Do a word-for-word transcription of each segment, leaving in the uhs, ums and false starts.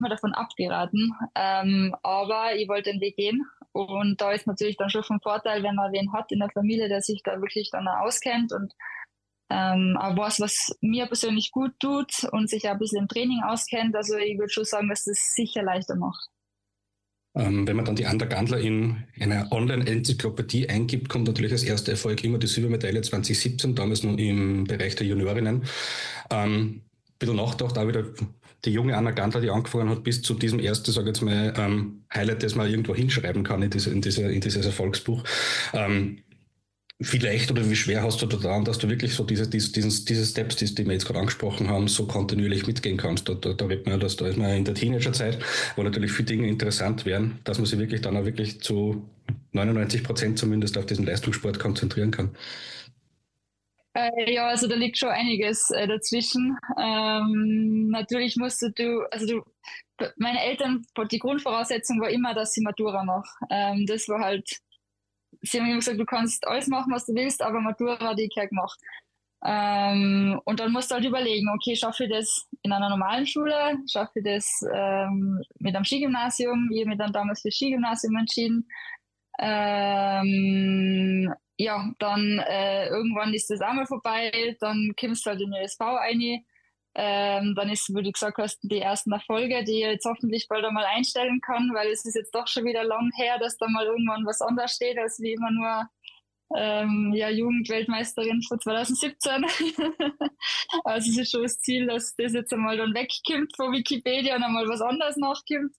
immer davon abgeraten. Ähm, aber ich wollte den Weg gehen. Und da ist natürlich dann schon von Vorteil, wenn man wen hat in der Familie, der sich da wirklich dann auch auskennt und ähm, auch weiß, was mir persönlich gut tut und sich auch ein bisschen im Training auskennt. Also ich würde schon sagen, dass das sicher leichter macht. Ähm, wenn man dann die Ander Gandler in einer Online-Enzyklopädie eingibt, kommt natürlich als erster Erfolg immer die Silbermedaille zwanzig siebzehn, damals nur im Bereich der Juniorinnen. Ähm, ein bisschen nachgedacht, auch wieder die junge Anna Gandler, die angefangen hat, bis zu diesem ersten, sage ich jetzt mal, ähm, Highlight, das man irgendwo hinschreiben kann in, diese, in, diese, in dieses Erfolgsbuch. Ähm, wie leicht oder wie schwer hast du da dran, dass du wirklich so diese, diese, diese, diese Steps, die, die wir jetzt gerade angesprochen haben, so kontinuierlich mitgehen kannst? Da, da, da wird man, dass da ist man in der Teenagerzeit, wo natürlich viele Dinge interessant wären, dass man sich wirklich dann auch wirklich zu neunundneunzig Prozent zumindest auf diesen Leistungssport konzentrieren kann. Äh, ja, also da liegt schon einiges äh, dazwischen. Ähm, natürlich musst du, also du, meine Eltern, die Grundvoraussetzung war immer, dass ich Matura mache. Ähm, das war halt, sie haben immer gesagt, du kannst alles machen, was du willst, aber Matura hat ich keine gemacht. Ähm, und dann musst du halt überlegen, okay, schaffe ich das in einer normalen Schule, schaffe ich das ähm, mit einem Skigymnasium? Ich habe mich dann damals für Skigymnasium entschieden. Ähm, ja, dann äh, irgendwann ist das einmal vorbei, dann kommst du halt in den Ö S V rein. Ähm, dann ist, wie du gesagt hast, die ersten Erfolge, die ich jetzt hoffentlich bald einmal einstellen kann, weil es ist jetzt doch schon wieder lang her, dass da mal irgendwann was anderes steht, als wie immer nur ähm, ja, Jugendweltmeisterin von zwanzig siebzehn. Also es ist schon das Ziel, dass das jetzt einmal dann wegkommt von Wikipedia und einmal was anderes nachkommt.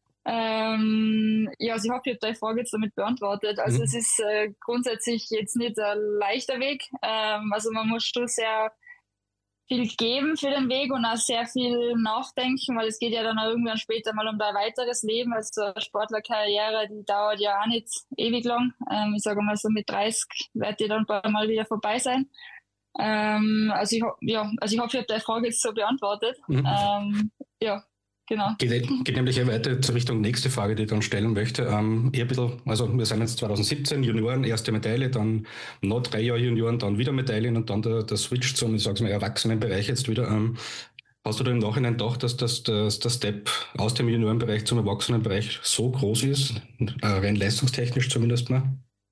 Ähm, ja, also ich hoffe, ich habe deine Frage jetzt damit beantwortet. Also es Mhm. ist äh, grundsätzlich jetzt nicht ein leichter Weg. Ähm, also man muss schon sehr viel geben für den Weg und auch sehr viel nachdenken, weil es geht ja dann auch irgendwann später mal um dein weiteres Leben. Also eine Sportlerkarriere, die dauert ja auch nicht ewig lang. Ähm, ich sage mal so mit dreißig wird die dann bald mal wieder vorbei sein. Ähm, also ich, ja, also ich hoffe, ich habe deine Frage jetzt so beantwortet. Mhm. Ähm, ja, genau. Geht, geht nämlich eher weiter zur Richtung nächste Frage, die ich dann stellen möchte. Ähm, eher ein bisschen, also wir sind jetzt zwanzig siebzehn, Junioren, erste Medaille, dann noch drei Jahre Junioren, dann wieder Medaillen und dann der, der Switch zum, ich sag's mal, Erwachsenenbereich jetzt wieder. Ähm, hast du da im Nachhinein gedacht, dass das, das, der Step aus dem Juniorenbereich zum Erwachsenenbereich so groß ist, äh, rein leistungstechnisch zumindest mal?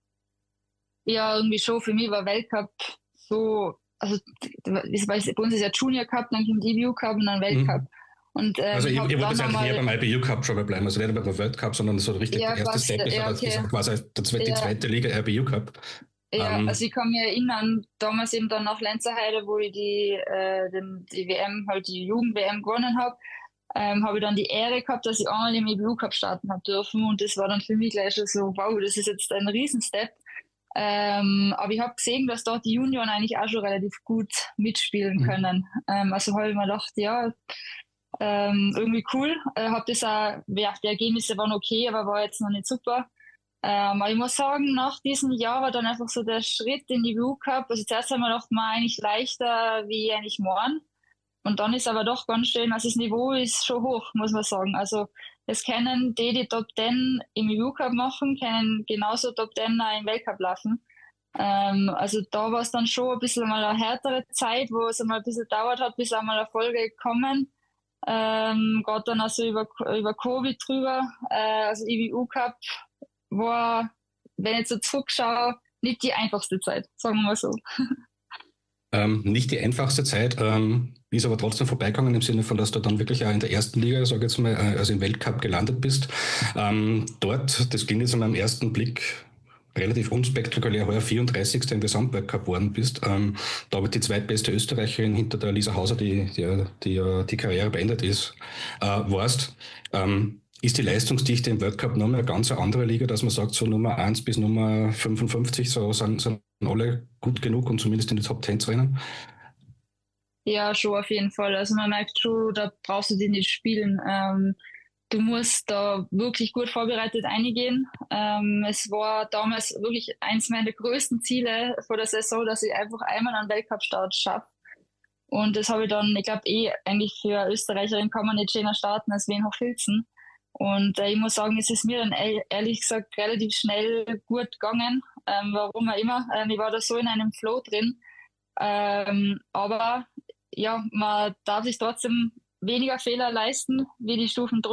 Ja, irgendwie schon. Für mich war Weltcup so, also das weiß, bei uns ist ja Junior Cup, dann kommt E B U Cup und dann Weltcup. Mhm. Und ähm, Also ich ich, habe ich wollte dann jetzt eigentlich eher einmal, beim I B U Cup schon mal bleiben, also nicht beim World Cup, sondern so richtig der ja, erste quasi, Step ist, ja, oder ist okay, quasi der, zwe- die ja, zweite Liga I B U Cup. ja, also Ähm, ich kann mich erinnern, damals eben dann nach Lenzerheide, wo ich die, äh, den, die W M, halt die Jugend-W M gewonnen habe, ähm, habe ich dann die Ehre gehabt, dass ich einmal im E B U Cup starten habe dürfen und das war dann für mich gleich schon so, wow, das ist jetzt ein Riesenstep. Ähm, aber ich habe gesehen, dass dort die Junioren eigentlich auch schon relativ gut mitspielen können. Ähm, also habe ich mir gedacht, ja, ähm, irgendwie cool. Äh, habe das auch, ja, die Ergebnisse waren okay, aber war jetzt noch nicht super. Ähm, aber ich muss sagen, nach diesem Jahr war dann einfach so der Schritt in die W U Cup. Also zuerst haben wir gedacht, mal eigentlich leichter wie eigentlich morgen. Und dann ist aber doch ganz schön, also das Niveau ist schon hoch, muss man sagen. Also es können die, die Top Ten im E U Cup machen, können genauso Top Ten auch im Weltcup laufen. Ähm, also da war es dann schon ein bisschen mal eine härtere Zeit, wo es einmal ein bisschen dauert hat, bis einmal Erfolge kommen. Ähm, gerade dann also über, über Covid drüber. Äh, also E B U Cup war, wenn ich so zurückschaue, nicht die einfachste Zeit, sagen wir mal so. Ähm, nicht die einfachste Zeit, ähm, ist aber trotzdem vorbeigegangen im Sinne von, dass du dann wirklich auch in der ersten Liga, sag ich jetzt mal, äh, also im Weltcup gelandet bist. Ähm, dort, das ging jetzt an meinem ersten Blick relativ unspektakulär, heuer vierunddreißigste im Gesamtweltcup geworden bist. Ähm, da aber die zweitbeste Österreicherin hinter der Lisa Hauser, die die, die, die Karriere beendet ist, äh, warst. Ähm, ist die Leistungsdichte im Weltcup nochmal eine ganz andere Liga, dass man sagt, so Nummer eins bis Nummer fünfundfünfzig, so sind, sind alle gut genug und zumindest in die Top zehn zu rennen? Ja, schon auf jeden Fall. Also man merkt schon, da brauchst du die nicht spielen. Ähm, du musst da wirklich gut vorbereitet eingehen. Ähm, es war damals wirklich eins meiner größten Ziele vor der Saison, dass ich einfach einmal einen Weltcup-Start schaffe. Und das habe ich dann, ich glaube eh, eigentlich für eine Österreicherin kann man nicht schöner starten als Wien Hochfilzen. Und äh, ich muss sagen, es ist mir dann e ehrlich gesagt relativ schnell gut gegangen. Ähm, warum auch immer. Ähm, ich war da so in einem Flow drin. Ähm, aber ja, man darf sich trotzdem weniger Fehler leisten wie die Stufen drunter.